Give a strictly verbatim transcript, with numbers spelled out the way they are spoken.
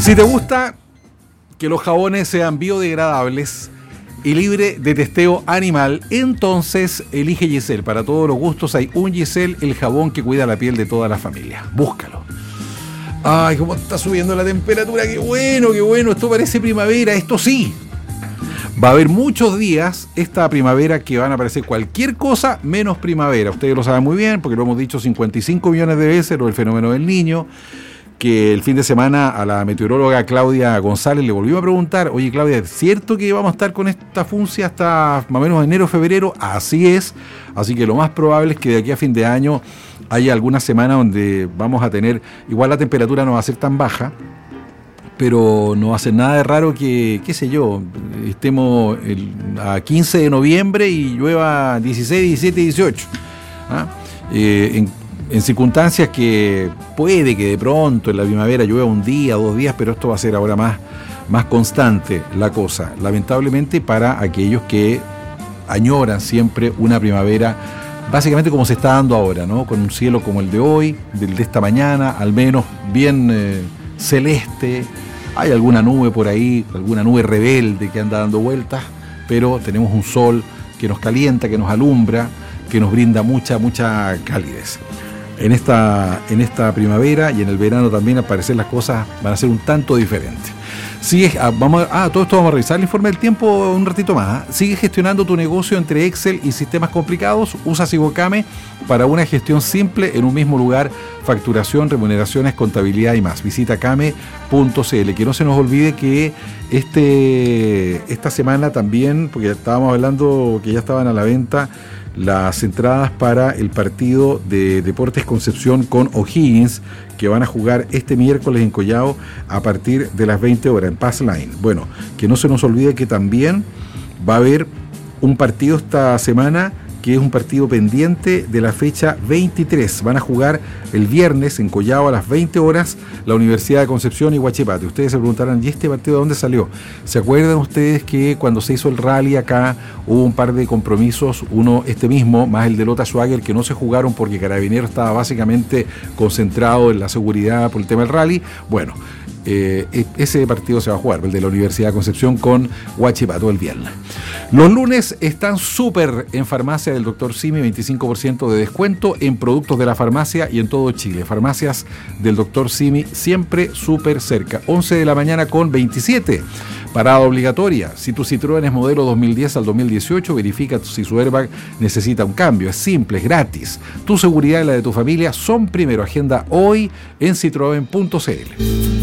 Si te gusta que los jabones sean biodegradables y libre de testeo animal, entonces elige Giselle. Para todos los gustos hay un Giselle, el jabón que cuida la piel de toda la familia. Búscalo. Ay, cómo está subiendo la temperatura. Qué bueno, qué bueno. Esto parece primavera. Esto sí. Va a haber muchos días esta primavera que van a aparecer cualquier cosa menos primavera. Ustedes lo saben muy bien porque lo hemos dicho cincuenta y cinco millones de veces, lo del fenómeno del Niño, que el fin de semana a la meteoróloga Claudia González le volvió a preguntar: oye, Claudia, ¿es cierto que vamos a estar con esta funcia hasta más o menos enero, febrero? Así es. Así que lo más probable es que de aquí a fin de año haya alguna semana donde vamos a tener, igual la temperatura no va a ser tan baja, pero no va a ser nada de raro que, qué sé yo, estemos el, a quince de noviembre y llueva dieciséis, diecisiete, dieciocho. ¿Ah? Eh, en, en circunstancias que puede que de pronto en la primavera llueva un día, dos días, pero esto va a ser ahora más, más constante la cosa, lamentablemente para aquellos que añoran siempre una primavera básicamente como se está dando ahora, ¿no? Con un cielo como el de hoy, del de esta mañana, al menos bien eh, celeste. Hay alguna nube por ahí, alguna nube rebelde que anda dando vueltas, pero tenemos un sol que nos calienta, que nos alumbra, que nos brinda mucha, mucha calidez. En esta, en esta primavera y en el verano también, al parecer, las cosas van a ser un tanto diferentes. Sigue, vamos a, ah, todo esto vamos a revisar el informe del tiempo un ratito más. ¿eh? Sigue gestionando tu negocio entre Excel y sistemas complicados. Usa Sibocame para una gestión simple en un mismo lugar: facturación, remuneraciones, contabilidad y más. Visita came punto cl. Que no se nos olvide que este, esta semana también, porque estábamos hablando que ya estaban a la venta las entradas para el partido de Deportes Concepción con O'Higgins, que van a jugar este miércoles en Collao a partir de las veinte horas en Pass Line. Bueno, que no se nos olvide que también va a haber un partido esta semana que es un partido pendiente de la fecha veintitrés. Van a jugar el viernes en Collao a las veinte horas la Universidad de Concepción y Huachipate. Ustedes se preguntarán, ¿y este partido de dónde salió? ¿Se acuerdan ustedes que cuando se hizo el rally acá hubo un par de compromisos, uno este mismo, más el de Lota Schwager, que no se jugaron porque Carabineros estaba básicamente concentrado en la seguridad por el tema del rally? Bueno, Eh, ese partido se va a jugar, el de la Universidad de Concepción con Huachipato el viernes. Los lunes están súper en farmacia del doctor Simi, veinticinco por ciento de descuento en productos de la farmacia y en todo Chile. Farmacias del doctor Simi siempre súper cerca. once de la mañana con veintisiete. Parada obligatoria. Si tu Citroën es modelo dos mil diez al dos mil dieciocho, verifica si su airbag necesita un cambio. Es simple, es gratis. Tu seguridad y la de tu familia son primero. Agenda hoy en citroen punto cl.